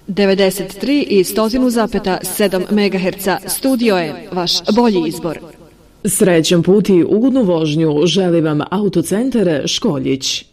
93 i 100,7 MHz. Studio je vaš bolji izbor. Srećan put i ugodnu vožnju želi vam Autocentar Školjić.